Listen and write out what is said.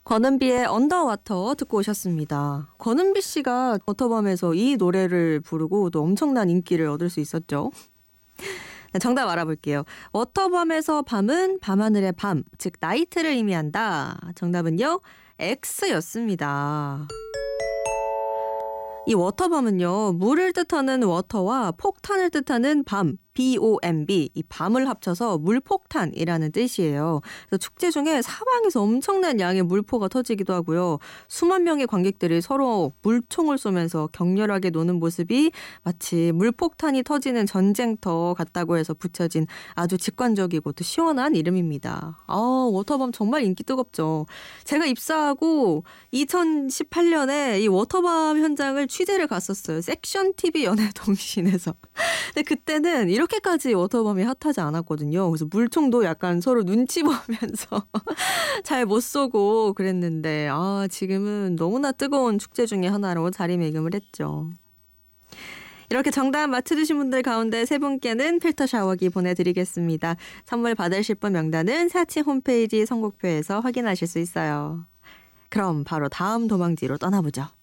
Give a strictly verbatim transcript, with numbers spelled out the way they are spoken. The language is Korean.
권은비의 언더와터 듣고 오셨습니다. 권은비 씨가 워터밤에서 이 노래를 부르고 또 엄청난 인기를 얻을 수 있었죠. 정답 알아볼게요. 워터밤에서 밤은 밤하늘의 밤, 즉 나이트를 의미한다. 정답은요, X였습니다. 이 워터밤은요, 물을 뜻하는 워터와 폭탄을 뜻하는 밤, 비-오-엠-비, 이 밤을 합쳐서 물폭탄이라는 뜻이에요. 그래서 축제 중에 사방에서 엄청난 양의 물포가 터지기도 하고요. 수만 명의 관객들이 서로 물총을 쏘면서 격렬하게 노는 모습이 마치 물폭탄이 터지는 전쟁터 같다고 해서 붙여진 아주 직관적이고 또 시원한 이름입니다. 아, 워터밤 정말 인기 뜨겁죠. 제가 입사하고 이천십팔 년에 이 워터밤 현장을 취재를 갔었어요. 섹션 티비 연애동신에서. 근데 그때는 이렇게까지 워터밤이 핫하지 않았거든요. 그래서 물총도 약간 서로 눈치 보면서 잘 못 쏘고 그랬는데 아, 지금은 너무나 뜨거운 축제 중에 하나로 자리매김을 했죠. 이렇게 정답 맞춰주신 분들 가운데 세 분께는 필터 샤워기 보내드리겠습니다. 선물 받으실 분 명단은 사칭 홈페이지 선곡표에서 확인하실 수 있어요. 그럼 바로 다음 도망지로 떠나보죠.